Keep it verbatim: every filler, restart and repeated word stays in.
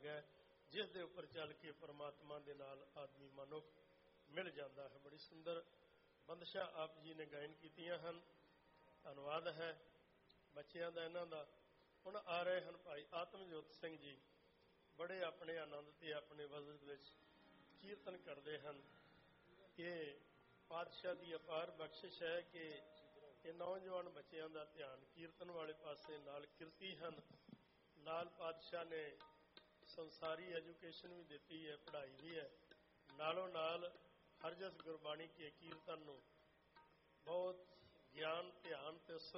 ਮਾਰਗ है जिस दे उपर चल के परमात्मा दे नाल आदमी मनुख मिल जाता है। बड़ी सुंदर बंदिशां आप जी ने गायन कीतियां हन। धन्नवाद है बच्चों का इन्हां दा। हुण आ रहे हैं भाई आत्मजोत सिंह जी, बड़े अपने आनंद ते अपने वजद विच कीर्तन करते हैं। ये पातशाह की अपार बख्शिश है कि ये नौजवान बच्चों का ध्यान कीर्तन वाले पासे नाल किरती हैं। नाल पातशाह ने संसारी एजुकेशन भी दी है, पढ़ाई भी है, नालों नाल हरजस गुरबाणी के कीर्तन नूं बहुत ज्ञान ध्यान ते